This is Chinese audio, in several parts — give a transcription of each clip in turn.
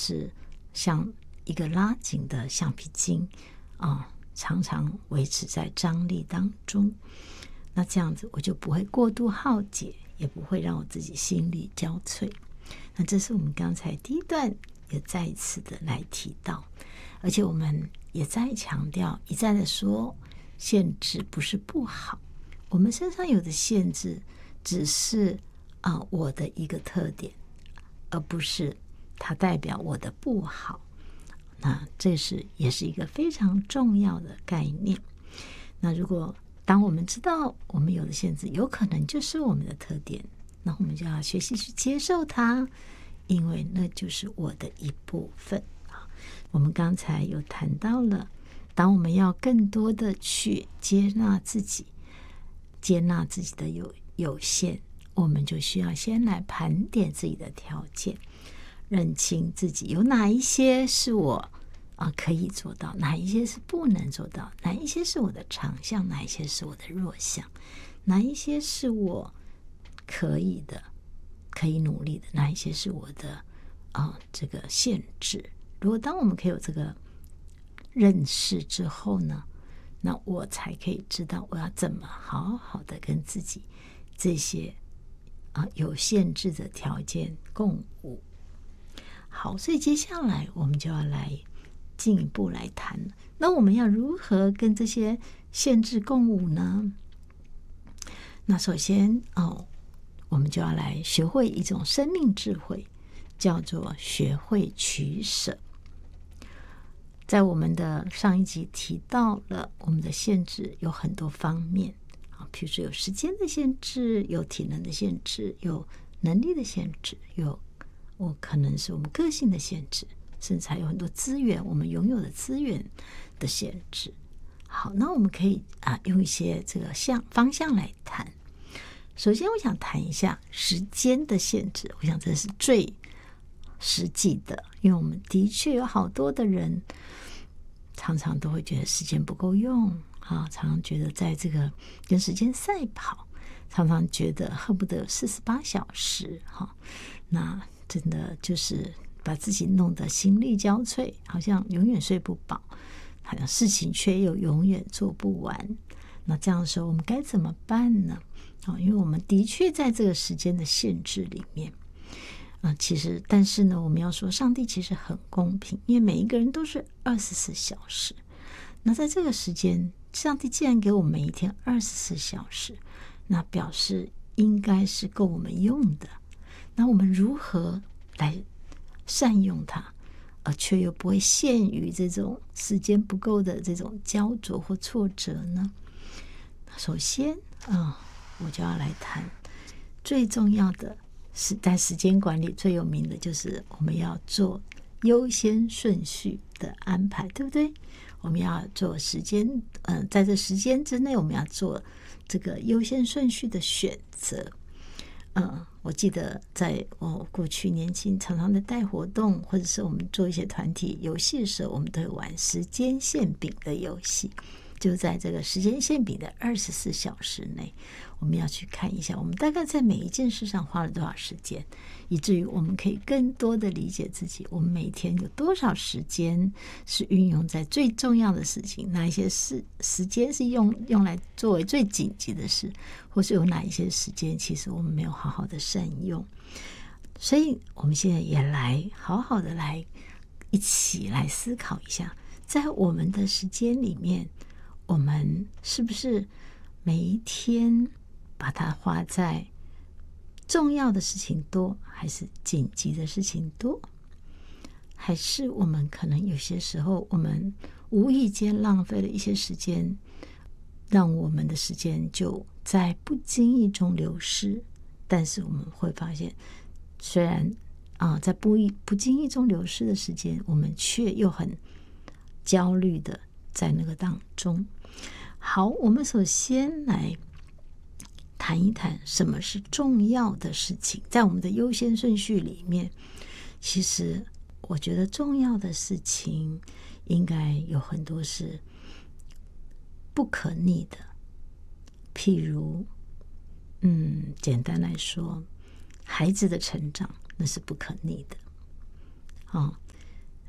是像一个拉紧的橡皮筋常常维持在张力当中。那这样子我就不会过度耗竭，也不会让我自己心力交瘁。那这是我们刚才第一段也再一次的来提到，而且我们也再强调，一再的说，限制不是不好，我们身上有的限制只是我的一个特点，而不是它代表我的不好。那这也是一个非常重要的概念。那如果当我们知道我们有的限制有可能就是我们的特点，那我们就要学习去接受它，因为那就是我的一部分。我们刚才有谈到了，当我们要更多的去接纳自己的有限，我们就需要先来盘点自己的条件，认清自己有哪一些是我可以做到，哪一些是不能做到，哪一些是我的长项，哪一些是我的弱项，哪一些是我可以的，可以努力的，哪一些是我的这个限制。如果当我们可以有这个认识之后呢，那我才可以知道我要怎么好好的跟自己这些有限制的条件共舞。好，所以接下来我们就要来进一步来谈，那我们要如何跟这些限制共舞呢？那首先我们就要来学会一种生命智慧，叫做学会取舍。在我们的上一集提到了我们的限制有很多方面比如说有时间的限制，有体能的限制，有能力的限制，有可能是我们个性的限制，甚至还有很多资源，我们拥有的资源的限制。好，那我们可以用一些这个方向来谈。首先我想谈一下时间的限制，我想这是最实际的，因为我们的确有好多的人常常都会觉得时间不够用常常觉得在这个跟时间赛跑，常常觉得恨不得有48小时那真的就是把自己弄得心力交瘁，好像永远睡不饱，好像事情却又永远做不完。那这样的时候我们该怎么办呢？因为我们的确在这个时间的限制里面其实但是呢，我们要说上帝其实很公平，因为每一个人都是24小时。那在这个时间，上帝既然给我们每一天24小时，那表示应该是够我们用的。那我们如何来善用它，而却又不会陷于这种时间不够的这种焦灼或挫折呢？首先我就要来谈最重要的是，在时间管理最有名的就是我们要做优先顺序的安排，对不对？我们要做时间在这时间之内，我们要做这个优先顺序的选择。我记得在我过去年轻常常的带活动，或者是我们做一些团体游戏的时候，我们都会玩时间馅饼的游戏。就在这个时间馅饼的24小时内，我们要去看一下我们大概在每一件事上花了多少时间，以至于我们可以更多的理解自己，我们每天有多少时间是运用在最重要的事情，哪一些时间是用来作为最紧急的事，或是有哪一些时间其实我们没有好好的善用。所以我们现在也来好好的来一起来思考一下，在我们的时间里面，我们是不是每一天把它花在重要的事情多，还是紧急的事情多？还是我们可能有些时候我们无意间浪费了一些时间，让我们的时间就在不经意中流失，但是我们会发现虽然在不经意中流失的时间，我们却又很焦虑的在那个当中。好，我们首先来谈一谈什么是重要的事情。在我们的优先顺序里面，其实我觉得重要的事情应该有很多是不可逆的。譬如简单来说，孩子的成长那是不可逆的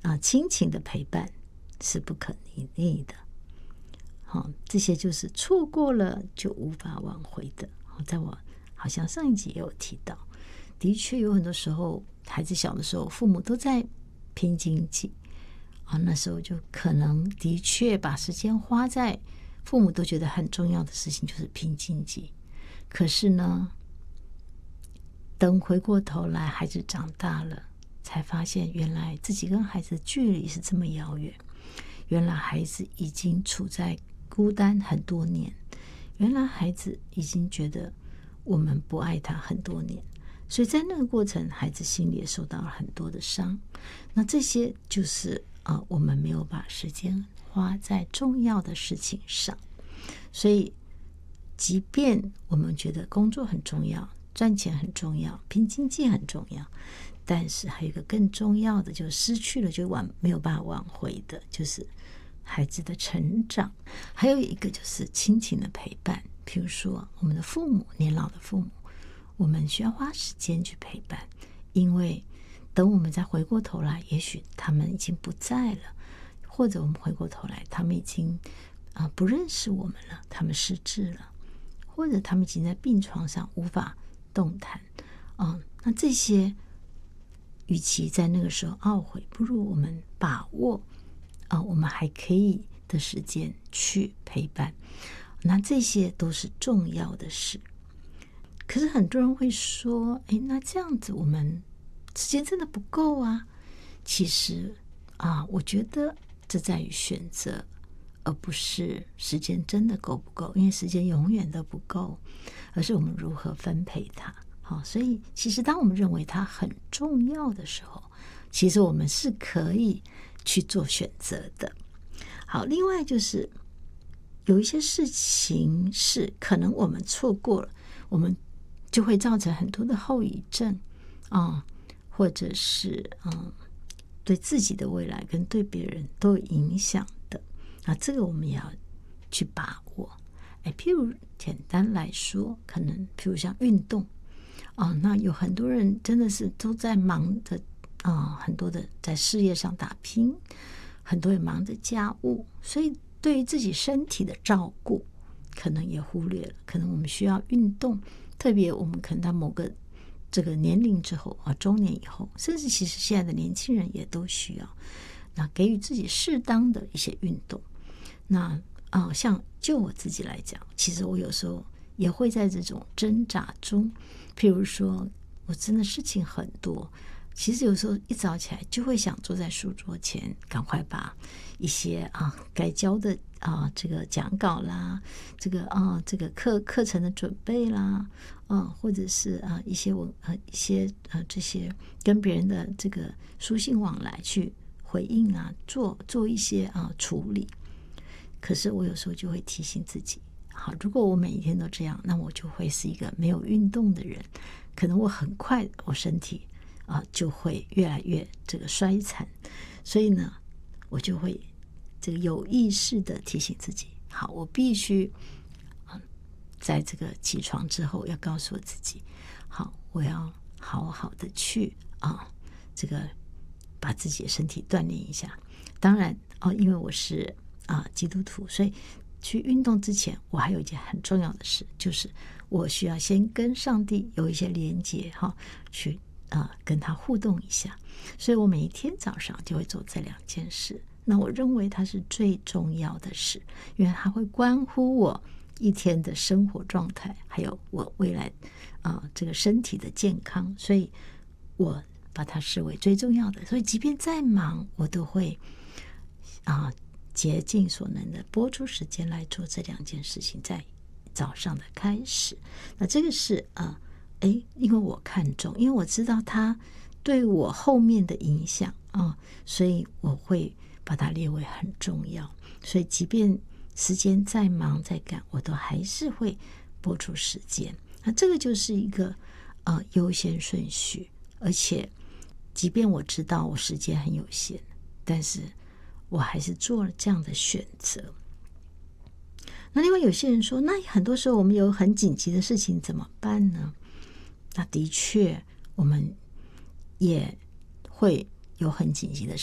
亲情的陪伴是不可逆的。这些就是错过了就无法挽回的。在我好像上一集也有提到，的确有很多时候孩子小的时候父母都在拼经济那时候就可能的确把时间花在父母都觉得很重要的事情，就是拼经济。可是呢，等回过头来孩子长大了，才发现原来自己跟孩子的距离是这么遥远，原来孩子已经处在孤单很多年，原来孩子已经觉得我们不爱他很多年，所以在那个过程孩子心里也受到了很多的伤。那这些就是我们没有把时间花在重要的事情上。所以即便我们觉得工作很重要，赚钱很重要，拼经济很重要，但是还有一个更重要的，就是失去了就没有办法挽回的，就是孩子的成长。还有一个就是亲情的陪伴，比如说我们的父母，年老的父母，我们需要花时间去陪伴，因为等我们再回过头来，也许他们已经不在了，或者我们回过头来他们已经不认识我们了，他们失智了，或者他们已经在病床上无法动弹那这些与其在那个时候懊悔，不如我们把握我们还可以的时间去陪伴，那这些都是重要的事。可是很多人会说那这样子我们时间真的不够啊。其实我觉得这在于选择，而不是时间真的够不够，因为时间永远都不够，而是我们如何分配它。所以其实当我们认为它很重要的时候，其实我们是可以去做选择的。好，另外就是有一些事情是可能我们错过了，我们就会造成很多的后遗症或者是对自己的未来跟对别人都有影响的。这个我们也要去把握。譬如简单来说，可能譬如像运动那有很多人真的是都在忙的很多的在事业上打拼，很多也忙着家务，所以对于自己身体的照顾可能也忽略了。可能我们需要运动，特别我们可能到某个这个年龄之后中年以后，甚至其实现在的年轻人也都需要那给予自己适当的一些运动。那像就我自己来讲，其实我有时候也会在这种挣扎中，譬如说我真的事情很多，其实有时候一早起来就会想坐在书桌前，赶快把一些该教的这个讲稿啦，这个课程的准备啦，或者是一些这些跟别人的这个书信往来去回应做一些处理。可是我有时候就会提醒自己，好，如果我每一天都这样，那我就会是一个没有运动的人，可能我很快我身体就会越来越这个衰残。所以呢，我就会这个有意识的提醒自己，好，我必须在这个起床之后要告诉我自己，好，我要好好的去这个把自己的身体锻炼一下。当然因为我是基督徒，所以去运动之前，我还有一件很重要的事，就是我需要先跟上帝有一些连结去跟他互动一下。所以我每一天早上就会做这2件事。那我认为它是最重要的事，因为它会关乎我一天的生活状态，还有我未来这个身体的健康，所以我把它视为最重要的。所以即便再忙，我都会竭尽所能的拨出时间来做这2件事情，在早上的开始。那这个是因为我看重，因为我知道它对我后面的影响所以我会把它列为很重要。所以即便时间再忙再赶，我都还是会拨出时间。那这个就是一个优先顺序。而且即便我知道我时间很有限，但是我还是做了这样的选择。那另外有些人说，那很多时候我们有很紧急的事情怎么办呢？那的确我们也会有很紧急的